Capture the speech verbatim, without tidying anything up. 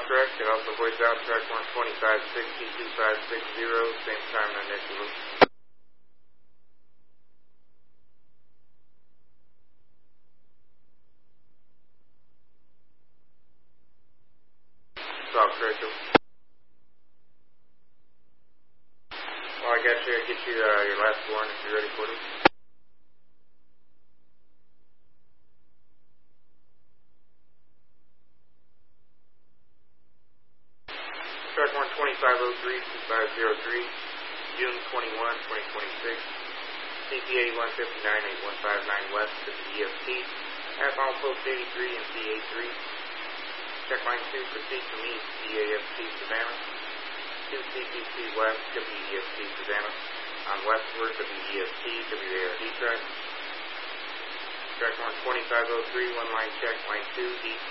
correct. It also voids out track one twenty-five sixty, two five six zero, same time on initial loop. Talk correct. Well, I got you. I'll get you uh, your last warning if you're ready for it. Track one twenty-five oh three, two five zero three, June twenty-first, twenty twenty-six, C P eighty-one fifty-nine, eight one five nine West, this is E S T, at Post eighty-three and C A three. Check line two, proceed from east, C A S T Savannah, two C P C West, W E S T Savannah, on westward, W E S T, W A R D track. Track one twenty-five oh three, one line check, line two, east.